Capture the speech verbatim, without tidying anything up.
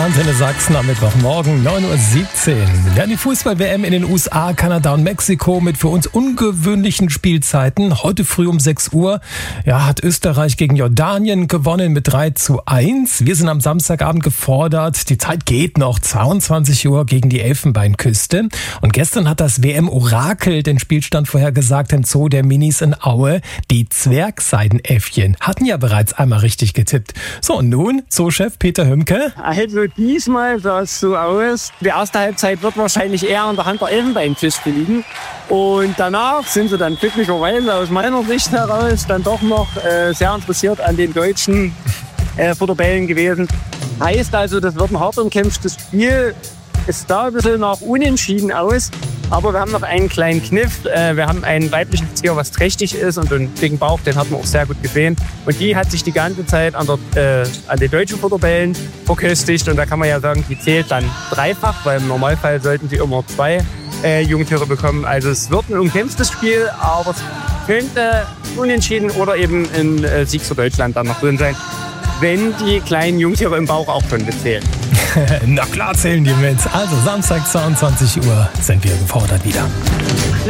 Antenne Sachsen am Mittwochmorgen, neun Uhr siebzehn. Ja, die Fußball-W M in den U S A, Kanada und Mexiko mit für uns ungewöhnlichen Spielzeiten. Heute früh um sechs Uhr ja, hat Österreich gegen Jordanien gewonnen mit drei zu eins. Wir sind am Samstagabend gefordert. Die Zeit geht noch. zweiundzwanzig Uhr gegen die Elfenbeinküste. Und gestern hat das W M-Orakel den Spielstand vorhergesagt im Zoo der Minis in Aue. Die Zwergseidenäffchen hatten ja bereits einmal richtig getippt. So, und nun Zoochef Peter Hümke. Also diesmal sah es so aus. Die erste Halbzeit wird wahrscheinlich eher an der Hand der Elfenbeinküste liegen. Und danach sind sie dann glücklicherweise aus meiner Sicht heraus dann doch noch äh, sehr interessiert an den deutschen äh, Futterbällen gewesen. Heißt also, das wird ein hart umkämpftes Spiel. Es sah ein bisschen nach unentschieden aus. Aber wir haben noch einen kleinen Kniff. Wir haben ein weibliches Tier, was trächtig ist und einen dicken Bauch, den hat man auch sehr gut gesehen. Und die hat sich die ganze Zeit an, der, äh, an den deutschen Futterbällen verköstigt. Und da kann man ja sagen, die zählt dann dreifach, weil im Normalfall sollten sie immer zwei äh, Jungtiere bekommen. Also es wird ein umkämpftes Spiel, aber es könnte unentschieden oder eben ein äh, Sieg für Deutschland dann noch drin sein, wenn die kleinen Jungtiere im Bauch auch schon mitzählen. Na klar zählen die mit. Also Samstag zweiundzwanzig Uhr sind wir gefordert wieder.